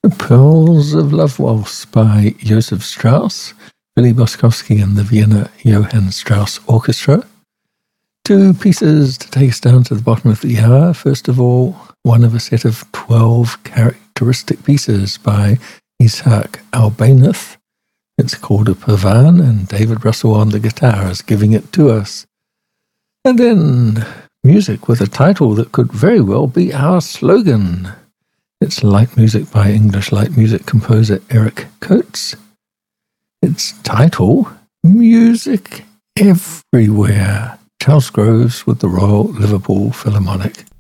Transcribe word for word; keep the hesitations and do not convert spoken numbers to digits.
The Pearls of Love Waltz by Joseph Strauss, Billy Boskovsky and the Vienna Johann Strauss Orchestra. Two pieces to take us down to the bottom of the hour. First of all, one of a set of twelve characteristic pieces by Isaac Albanoth. It's called a Pavan, and David Russell on the guitar is giving it to us. And then music with a title that could very well be our slogan. It's light music by English light music composer Eric Coates. Its title, Music Everywhere. Charles Groves with the Royal Liverpool Philharmonic.